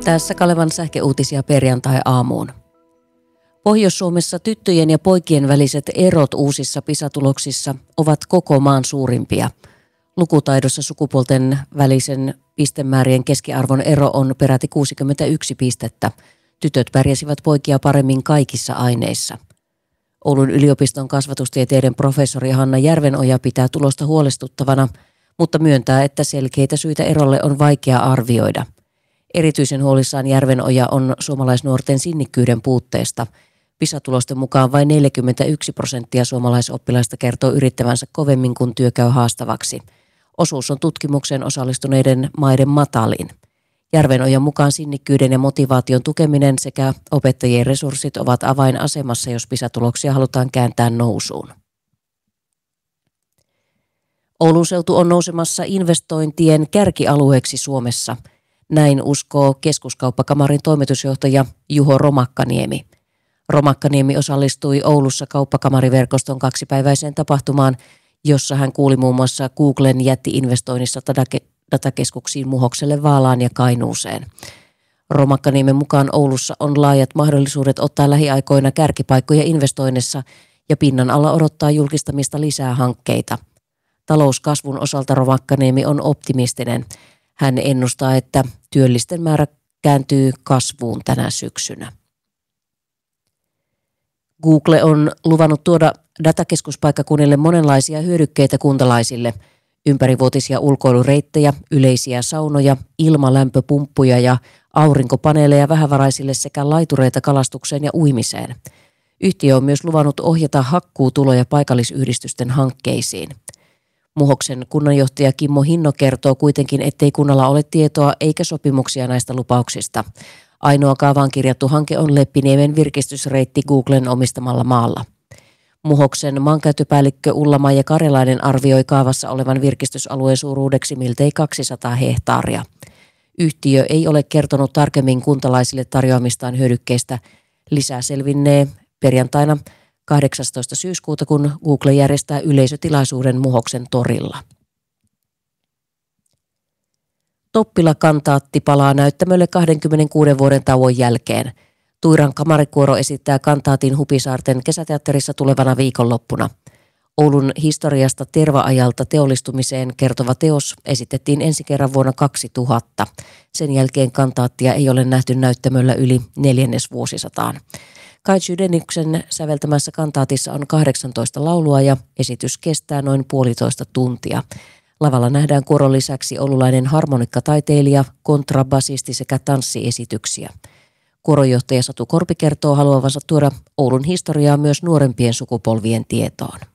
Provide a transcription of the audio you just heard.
Tässä Kalevan sähköuutisia perjantai-aamuun. Pohjois-Suomessa tyttöjen ja poikien väliset erot uusissa PISA-tuloksissa ovat koko maan suurimpia. Lukutaidossa sukupuolten välisen pistemäärien keskiarvon ero on peräti 61 pistettä. Tytöt pärjäsivät poikia paremmin kaikissa aineissa. Oulun yliopiston kasvatustieteiden professori Hanna Järvenoja pitää tulosta huolestuttavana, mutta myöntää, että selkeitä syitä erolle on vaikea arvioida. Erityisen huolissaan Järvenoja on suomalaisnuorten sinnikkyyden puutteesta. PISA-tulosten mukaan vain 41% suomalaisoppilaista kertoo yrittävänsä kovemmin, kun työ käy haastavaksi. Osuus on tutkimukseen osallistuneiden maiden matalin. Järvenojan mukaan sinnikkyyden ja motivaation tukeminen sekä opettajien resurssit ovat avainasemassa, jos PISA-tuloksia halutaan kääntää nousuun. Oulun seutu on nousemassa investointien kärkialueeksi Suomessa. Näin uskoo Keskuskauppakamarin toimitusjohtaja Juho Romakkaniemi. Romakkaniemi osallistui Oulussa kauppakamariverkoston kaksipäiväiseen tapahtumaan, jossa hän kuuli muun muassa Googlen jätti-investoinnissa datakeskuksiin Muhokselle, Vaalaan ja Kainuuseen. Romakkaniemen mukaan Oulussa on laajat mahdollisuudet ottaa lähiaikoina kärkipaikkoja investoinnissa ja pinnan alla odottaa julkistamista lisää hankkeita. Talouskasvun osalta Romakkaniemi on optimistinen. Hän ennustaa, että työllisten määrä kääntyy kasvuun tänä syksynä. Google on luvannut tuoda datakeskuspaikkakunnille monenlaisia hyödykkeitä kuntalaisille. Ympärivuotisia ulkoilureittejä, yleisiä saunoja, ilmalämpöpumppuja ja aurinkopaneeleja vähävaraisille sekä laitureita kalastukseen ja uimiseen. Yhtiö on myös luvannut ohjata hakkuutuloja paikallisyhdistysten hankkeisiin. Muhoksen kunnanjohtaja Kimmo Hinno kertoo kuitenkin, ettei kunnalla ole tietoa eikä sopimuksia näistä lupauksista. Ainoa kaavaan kirjattu hanke on Leppiniemen virkistysreitti Googlen omistamalla maalla. Muhoksen maankäyttöpäällikkö Ulla-Maija Karjalainen arvioi kaavassa olevan virkistysalueen suuruudeksi miltei 200 hehtaaria. Yhtiö ei ole kertonut tarkemmin kuntalaisille tarjoamistaan hyödykkeistä. Lisää selvinnee perjantaina 18. syyskuuta, kun Google järjestää yleisötilaisuuden Muhoksen torilla. Toppila-kantaatti palaa näyttämölle 26 vuoden tauon jälkeen. Tuiran kamarikuoro esittää kantaatin Hupisaarten kesäteatterissa tulevana viikonloppuna. Oulun historiasta tervaajalta teollistumiseen kertova teos esitettiin ensi kerran vuonna 2000. Sen jälkeen kantaattia ei ole nähty näyttämöllä yli 4. vuosisataan. Kai Chydeniuksen säveltämässä kantaatissa on 18 laulua ja esitys kestää noin 1,5 tuntia. Lavalla nähdään kuoron lisäksi oululainen harmonikkataiteilija, kontrabasisti sekä tanssiesityksiä. Kuoronjohtaja Satu Korpi kertoo haluavansa tuoda Oulun historiaa myös nuorempien sukupolvien tietoon.